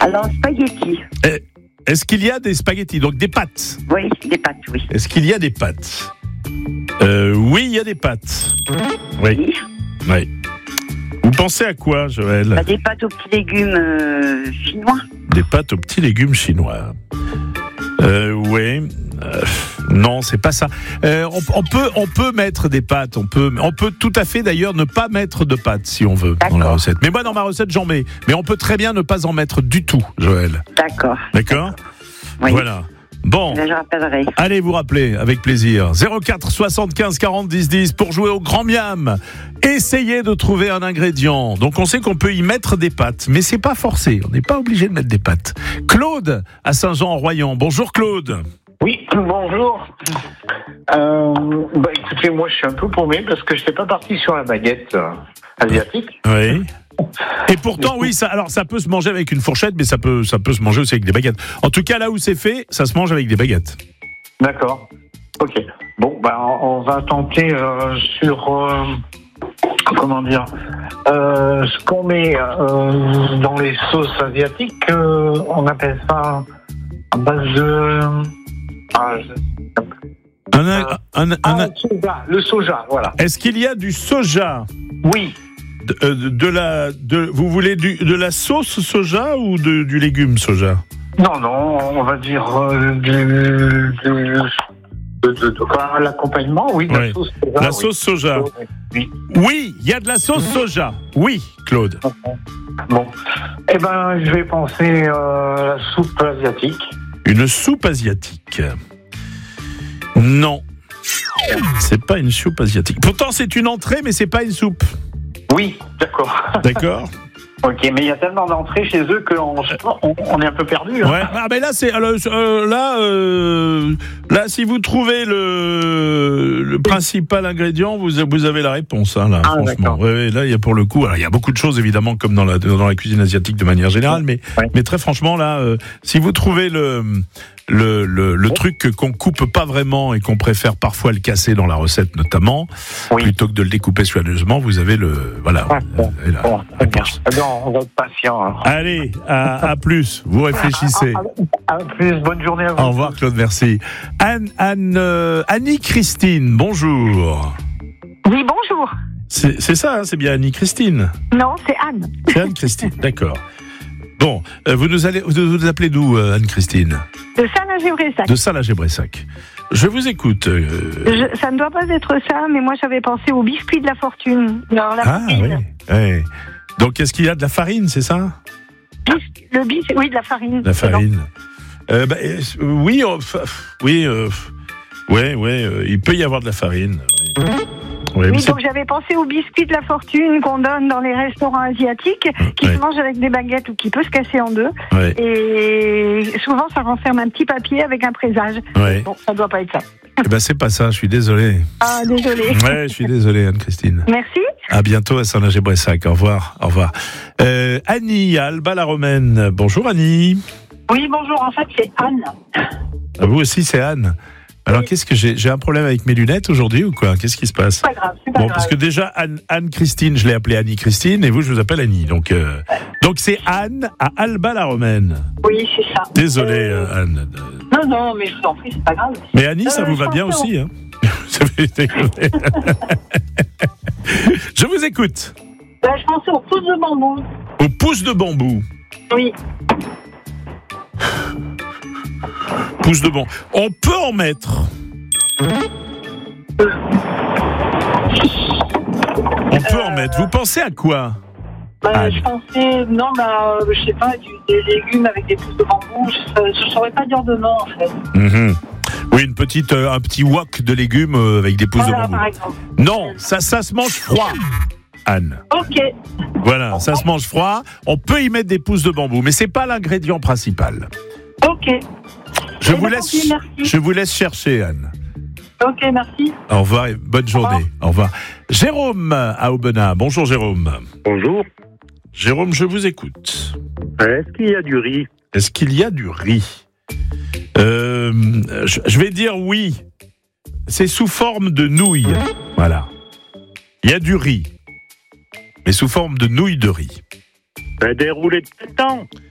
Alors, spaghetti. Est-ce qu'il y a des spaghettis, donc des pâtes? Oui, des pâtes, oui. Est-ce qu'il y a des pâtes? Oui, il y a des pâtes. Oui. Oui. Vous pensez à quoi, Joël? Des pâtes aux petits légumes chinois. Des pâtes aux petits légumes chinois. Oui. Non, c'est pas ça. On peut mettre des pâtes. On peut tout à fait d'ailleurs ne pas mettre de pâtes si on veut. D'accord. Dans la recette. Mais moi, dans ma recette, j'en mets. Mais on peut très bien ne pas en mettre du tout, Joël. D'accord. D'accord. Oui. Voilà. Bon. Là, je rappellerai. Allez vous rappeler avec plaisir. 04 75 40 10 10 pour jouer au Grand Miam. Essayez de trouver un ingrédient. Donc on sait qu'on peut y mettre des pâtes, mais c'est pas forcé. On n'est pas obligé de mettre des pâtes. Claude à Saint-Jean-en-Royan. Bonjour Claude. Oui, bonjour. Écoutez, moi je suis un peu paumé parce que je n'étais pas parti sur la baguette asiatique. Oui. Et pourtant, oui, ça peut se manger avec une fourchette, mais ça peut se manger aussi avec des baguettes. En tout cas, là où c'est fait, ça se mange avec des baguettes. D'accord. Ok. Bon, on va tenter sur ce qu'on met dans les sauces asiatiques. On appelle ça à base de le soja, voilà. Est-ce qu'il y a du soja? Oui. Vous voulez de la sauce soja ou du légume soja? Non, on va dire l'accompagnement, oui, de la sauce soja. La sauce soja. Oui. Oui, il y a de la sauce soja. Oui, Claude. Bon. Je vais penser à la soupe asiatique. Une soupe asiatique. Non. C'est pas une soupe asiatique. Pourtant, c'est une entrée, mais c'est pas une soupe. Oui, d'accord. D'accord. Ok, mais il y a tellement d'entrées chez eux qu'on est un peu perdu. Hein. Ouais. Ah ben là c'est là si vous trouvez le principal ingrédient, vous avez la réponse hein, là. Franchement. Ouais, là il y a pour le coup, alors, il y a beaucoup de choses évidemment comme dans la cuisine asiatique de manière générale, mais très franchement là, si vous trouvez le truc qu'on coupe pas vraiment et qu'on préfère parfois le casser dans la recette notamment, plutôt que de le découper soigneusement, vous avez la réponse. On va être patient. Hein. Allez, à plus. Vous réfléchissez. À plus. Bonne journée à vous. Au revoir Claude, merci. Annie-Christine, bonjour. Oui, bonjour. C'est ça, hein, c'est bien Annie-Christine. Non, c'est Anne. C'est Anne-Christine, d'accord. Bon, vous nous appelez d'où, Anne-Christine? De Salins-et-Bressac. De Salins-et-Bressac. Je vous écoute. Ça ne doit pas être ça, mais moi j'avais pensé au biscuit de la fortune. Oui. Donc, est-ce qu'il y a de la farine, c'est ça? Oui, de la farine. La farine. Oui, il peut y avoir de la farine. Oui, donc j'avais pensé au biscuit de la fortune qu'on donne dans les restaurants asiatiques, qui se mange avec des baguettes ou qui peut se casser en deux. Ouais. Et souvent, ça renferme un petit papier avec un présage. Ouais. Bon, ça ne doit pas être ça. C'est pas ça, je suis désolé. Ah, désolé. Ouais, je suis désolé, Anne-Christine. Merci. À bientôt à Saint-Nager-Bressac. Au revoir. Au revoir. Annie, à Alba-la-Romaine. Bonjour, Annie. Oui, bonjour. En fait, c'est Anne. Vous aussi, c'est Anne. Alors, qu'est-ce que j'ai un problème avec mes lunettes aujourd'hui ou quoi? Qu'est-ce qui se passe? C'est pas grave, c'est pas grave. Parce que déjà, Anne-Christine, je l'ai appelée Annie-Christine, et vous, je vous appelle Annie. Donc c'est Anne à Alba-la-Romaine. Oui, c'est ça. Désolé, Anne. Non, mais je vous en prie, c'est pas grave. Mais Annie, ça vous va bien aussi, hein? Je vous écoute. Je pensais au pouce de bambou. Au pouce de bambou? Oui. Pouce de bambou. On peut en mettre. On peut en mettre. Vous pensez à quoi? Je pensais, je sais pas, des légumes avec des pousses de bambou. Je saurais pas dire de nom, en fait. Mm-hmm. Oui, un petit wok de légumes avec des pousses de bambou. Par exemple. Non, ça se mange froid, Anne. Ok. Voilà, ça se mange froid. On peut y mettre des pousses de bambou, mais c'est pas l'ingrédient principal. Ok. Je vous laisse chercher, Anne. Ok, merci. Au revoir et bonne journée. Au revoir. Jérôme à Aubenas. Bonjour Jérôme. Bonjour. Jérôme, je vous écoute. Est-ce qu'il y a du riz? Est-ce qu'il y a du riz? Je vais dire oui. C'est sous forme de nouilles. Voilà. Il y a du riz, mais sous forme de nouilles de riz. Des roulés de pétan.